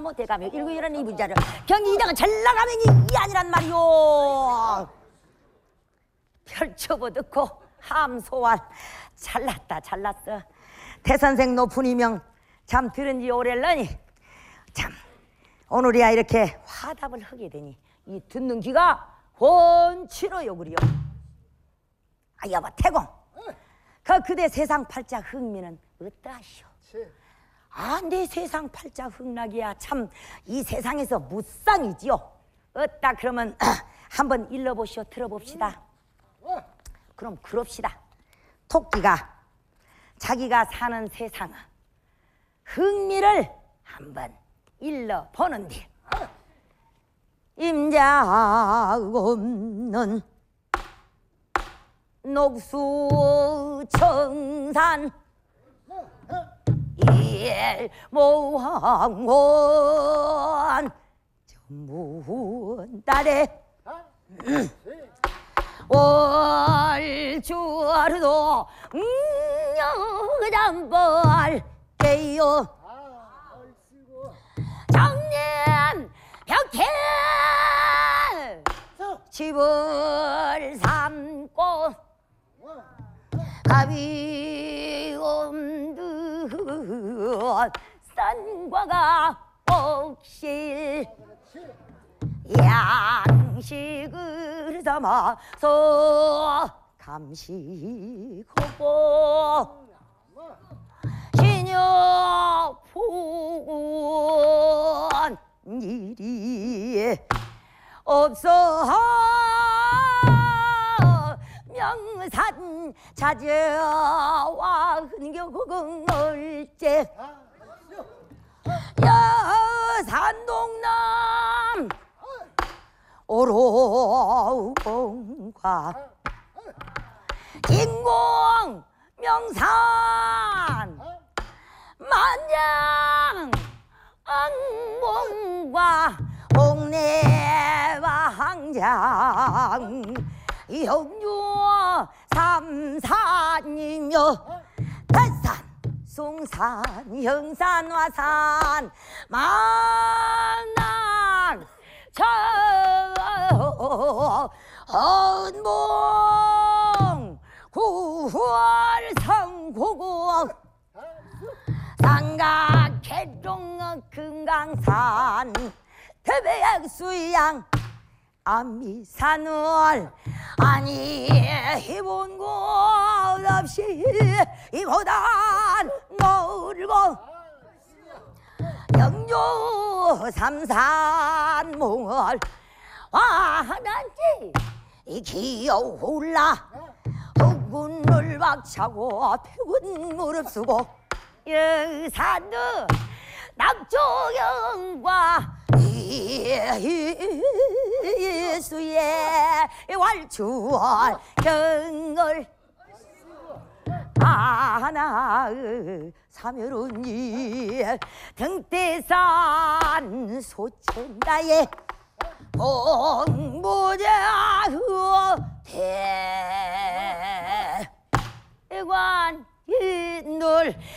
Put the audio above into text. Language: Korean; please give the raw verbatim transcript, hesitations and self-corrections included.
못해가며 일구일한 이 문자를 경기 이장은 잘 나가면 이 아니란 말이오. 펼쳐보듣고 함소환 잘났다 잘났어. 대선생 높은 이명 참 들은 지 오래려니 참 오늘이야 이렇게 화답을 하게 되니 이 듣는 귀가 원치로요 그리요. 아 여보 태공 그 그대 세상 팔자 흥미는 어떠하시오? 아 내 세상 팔자 흥락이야 참 이 세상에서 무쌍이지요. 어따 그러면 한번 일러보시오. 들어봅시다. 그럼 그럽시다. 토끼가 자기가 사는 세상 흥미를 한번 일러보는데 임자 없는 녹수청산 일모항원 전문달에 월주하루도 여장벌게요. 정님 벽해 집을 삼고 가비 온듯 산과가 옥실 양식을 삼아서 감식하고 신여 보건 일이 없어 명산 찾아와 흥겨흥얼제 여산동남 오로공과 인공 명산 만장 ang몽과 옥내와 항장 영유 삼산이며 대산 송산 형산 화산 만남 천봉 구월성고궁 삼각해종 금강산 태백수양 안미산을 아니 해본 곳 없이 이보단 멀고 영주 삼산몽을 와하단지 이 기어올라 흑군을 박차고 백운 무릎쓰고 여산도 낙조경과 예수의 wal추월 경을 하나 사면운일 등대산 소천다에 공부자 대관 인들